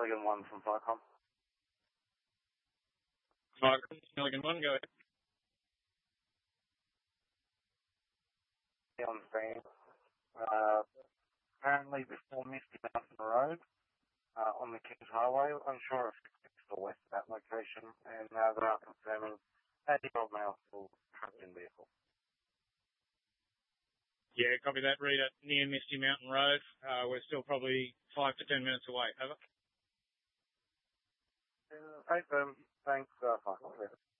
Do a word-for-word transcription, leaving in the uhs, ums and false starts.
Milligan one from Vicom. Vicom, Milligan one, go ahead. On the scene. Uh, apparently before Misty Mountain Road, uh, on the Kings Highway, unsure if it's to the west of that location, and uh, they are confirming eighty-year-old male still trapped in vehicle. Yeah, copy that, Rita. Near Misty Mountain Road. Uh, we're still probably five to ten minutes away. Over. Uh, hey, um, thanks, uh, Vicom.